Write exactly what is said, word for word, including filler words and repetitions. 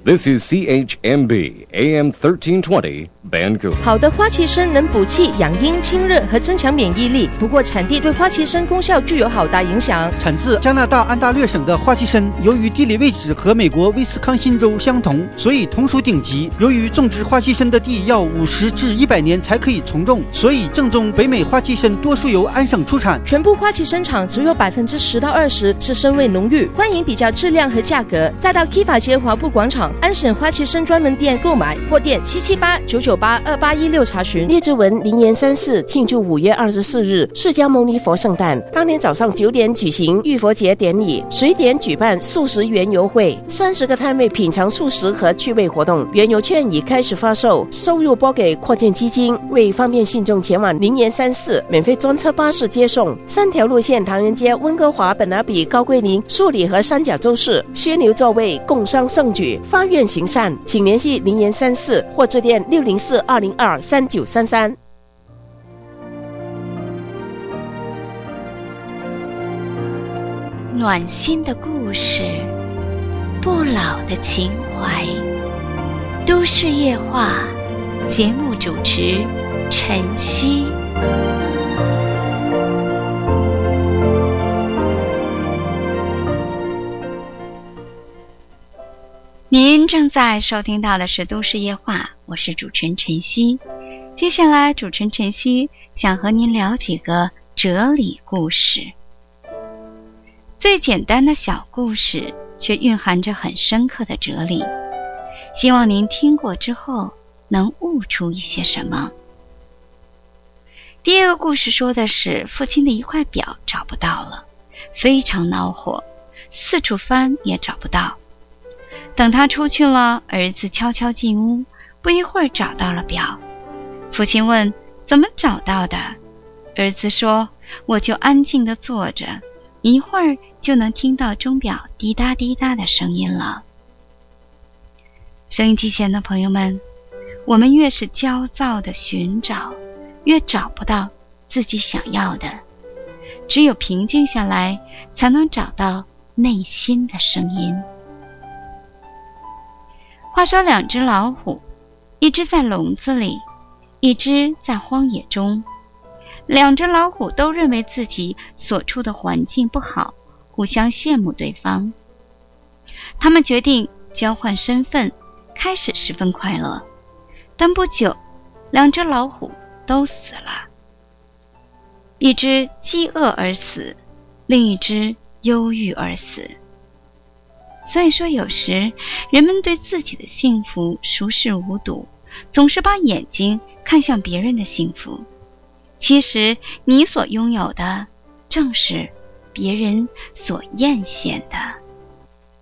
This is C H M B A M thirteen twenty Vancouver。 好的花旗参能补气、养阴、清热和增强免疫力，不过产地对花旗参功效具有好大影响。 产自加拿大安大略省的花旗参，由于地理位置和美国威斯康辛州相同，所以同属顶级。由于种植花旗参的地要五十至一百年才可以从种，所以正宗北美花旗参多数由安省出产。 全部花旗参厂只有百分之十到二十是参味浓郁，欢迎比较质量和价格，再到 Kiva 街华埠广场安省花旗参专门店购买，或电七七八九九八二八一六查询。 列支文灵岩三世庆祝五月二十四日释迦牟尼佛圣诞，当天早上九点举行浴佛节典礼，十一点举办素食园游会，三十个摊位品尝素食和趣味活动。园游券已开始发售，收入拨给扩建基金。为方便信众前往灵岩三世，免费专车巴士接送。三条路线：唐人街、温哥华、本拿比、高桂林、树里和三甲洲市，宣牛座位，共商盛举，发愿行善，请联系灵岩三四或致电六零四二零二三九三三。 暖心的故事，不老的情怀，都市夜话，节目主持晨曦。您正在收听到的是都市夜话，我是主持人晨曦。接下来主持人晨曦想和您聊几个哲理故事。最简单的小故事却蕴含着很深刻的哲理，希望您听过之后能悟出一些什么。第一个故事说的是父亲的一块表找不到了，非常恼火，四处翻也找不到。等他出去了，儿子悄悄进屋，不一会儿找到了表。父亲问：怎么找到的？儿子说：我就安静地坐着，一会儿就能听到钟表滴答滴答的声音了。收音机前的朋友们，我们越是焦躁地寻找，越找不到自己想要的。只有平静下来，才能找到内心的声音。话说两只老虎，一只在笼子里，一只在荒野中。两只老虎都认为自己所处的环境不好，互相羡慕对方。他们决定交换身份，开始十分快乐。但不久，两只老虎都死了，一只饥饿而死，另一只忧郁而死。所以说，有时人们对自己的幸福熟视无睹，总是把眼睛看向别人的幸福。其实你所拥有的，正是别人所艳羡的。